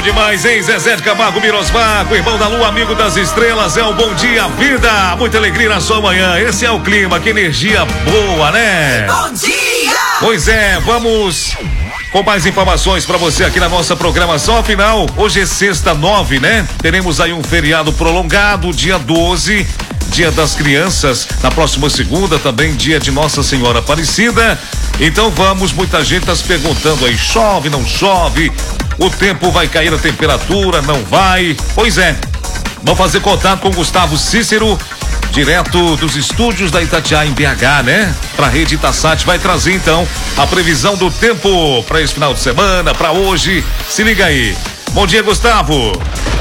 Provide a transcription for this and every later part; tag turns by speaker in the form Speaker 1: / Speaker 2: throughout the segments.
Speaker 1: bom demais, hein? Zezé de Camargo Mirosbaco, irmão da lua, amigo das estrelas, é um bom dia, vida, muita alegria na sua manhã. Esse é o clima, que energia boa, né?
Speaker 2: Bom dia!
Speaker 1: Pois é, vamos com mais informações pra você aqui na nossa programação. Afinal, hoje é sexta 9, né? Teremos aí um feriado prolongado, dia 12. Dia das Crianças, na próxima segunda, também dia de Nossa Senhora Aparecida. Então vamos, muita gente tá se perguntando aí, chove, não chove? O tempo vai cair, a temperatura não vai? Pois é, vamos fazer contato com Gustavo Cícero, direto dos estúdios da Itatiaia em BH, né? Pra Rede Itasat, vai trazer então a previsão do tempo para esse final de semana, para hoje. Se liga aí. Bom dia, Gustavo.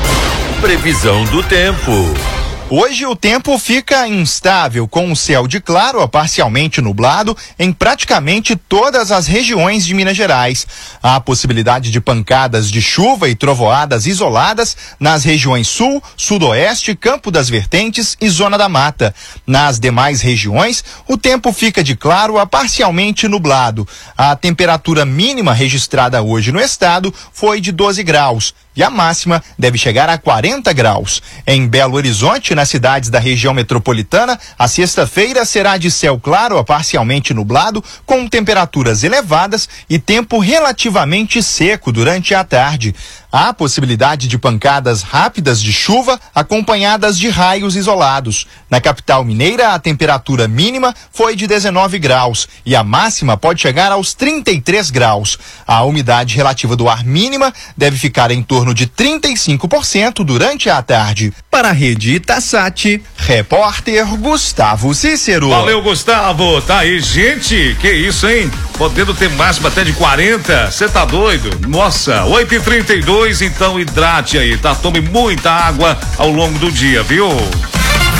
Speaker 3: Previsão do tempo.
Speaker 4: Hoje o tempo fica instável, com o céu de claro a parcialmente nublado em praticamente todas as regiões de Minas Gerais. Há possibilidade de pancadas de chuva e trovoadas isoladas nas regiões sul, sudoeste, Campo das Vertentes e Zona da Mata. Nas demais regiões, o tempo fica de claro a parcialmente nublado. A temperatura mínima registrada hoje no estado foi de 12 graus. E a máxima deve chegar a 40 graus. Em Belo Horizonte, nas cidades da região metropolitana, a sexta-feira será de céu claro a parcialmente nublado, com temperaturas elevadas e tempo relativamente seco durante a tarde. Há possibilidade de pancadas rápidas de chuva acompanhadas de raios isolados. Na capital mineira, a temperatura mínima foi de 19 graus e a máxima pode chegar aos 33 graus. A umidade relativa do ar mínima deve ficar em torno de 35% durante a tarde. Para a Rede Itasat, repórter Gustavo Cícero.
Speaker 1: Valeu, Gustavo. Tá aí, gente, que isso, hein? Podendo ter máxima até de 40, você tá doido? Nossa, 8h32, então hidrate aí, tá? Tome muita água ao longo do dia, viu?